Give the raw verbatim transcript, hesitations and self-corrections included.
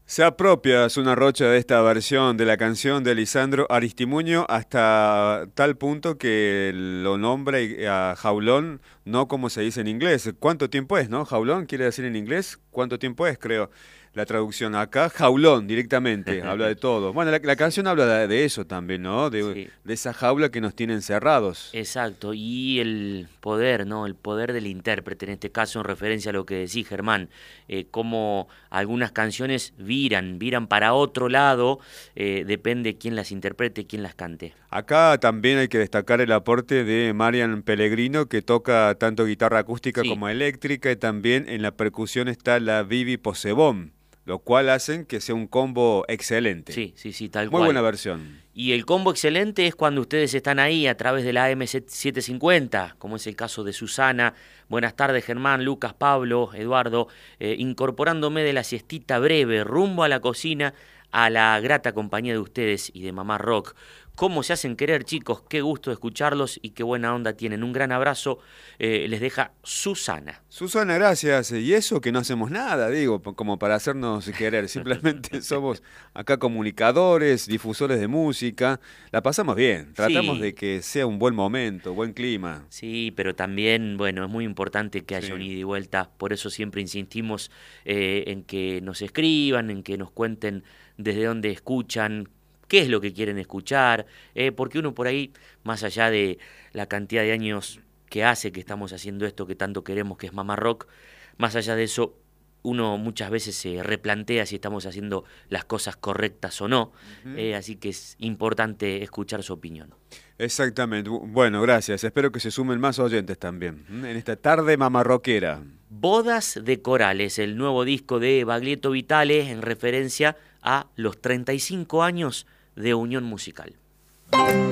Se apropia Zuna Rocha de esta versión de la canción de Lisandro Aristimuño hasta tal punto que lo nombra y- a Jaulón, no como se dice en inglés. ¿Cuánto tiempo es, no? Jaulón quiere decir en inglés, ¿cuánto tiempo es, creo? La traducción acá, jaulón directamente, habla de todo. Bueno, la, la Sí, canción habla de, de eso también, ¿no? De, sí. de esa jaula que nos tiene encerrados. Exacto, y el poder, ¿no? El poder del intérprete, en este caso en referencia a lo que decís, Germán, eh, cómo algunas canciones viran, viran para otro lado, eh, depende quién las interprete, quién las cante. Acá también hay que destacar el aporte de Marian Pellegrino, que toca tanto guitarra acústica Sí, como eléctrica, y también en la percusión está la Vivi Posebón, lo cual hacen que sea un combo excelente. sí, sí, sí, tal Muy buena cual. versión. Y el combo excelente es cuando ustedes están ahí a través de la A M setecientos cincuenta, como es el caso de Susana. Buenas tardes, Germán, Lucas, Pablo, Eduardo, eh, incorporándome de la siestita breve rumbo a la cocina a la grata compañía de ustedes y de Mamá Rock. ¿Cómo se hacen querer, chicos? Qué gusto escucharlos y qué buena onda tienen. Un gran abrazo, eh, les deja Susana. Susana, gracias. Y eso que no hacemos nada, digo, po- como para hacernos querer. Simplemente somos acá comunicadores, difusores de música. La pasamos bien. Tratamos de Sí, que sea un buen momento, buen clima. sí, pero también, bueno, es muy importante que haya un Sí. ida y vuelta, por eso siempre insistimos eh, en que nos escriban, en que nos cuenten desde dónde escuchan, qué es lo que quieren escuchar, eh, porque uno por ahí, más allá de la cantidad de años que hace que estamos haciendo esto que tanto queremos, que es Mamá Rock, más allá de eso, uno muchas veces se replantea si estamos haciendo las cosas correctas o no, Ujú. eh, así que es importante escuchar su opinión. Exactamente. Bu- Bueno, gracias. Espero que se sumen más oyentes también. ¿M? En esta tarde mamarroquera. Bodas de Corales, el nuevo disco de Baglietto Vitale en referencia a los treinta y cinco años de unión musical.